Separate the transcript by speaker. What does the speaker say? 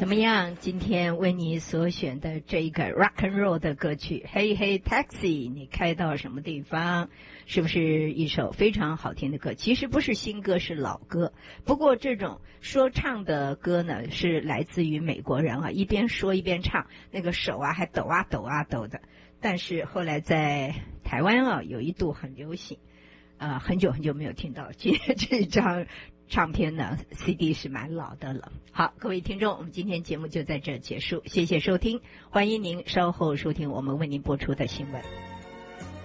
Speaker 1: 怎么样？今天为你所选的这个 rock and roll 的歌曲《Hey Hey Taxi》，你开到什么地方？是不是一首非常好听的歌？其实不是新歌，是老歌。不过这种说唱的歌呢，是来自于美国人啊，一边说一边唱，那个手啊还抖啊抖啊抖的。但是后来在台湾啊，有一度很流行。很久很久没有听到这张唱片呢 CD 是蛮老的了。好，各位听众，我们今天节目就在这结束，谢谢收听，欢迎您稍后收听我们为您播出的新闻。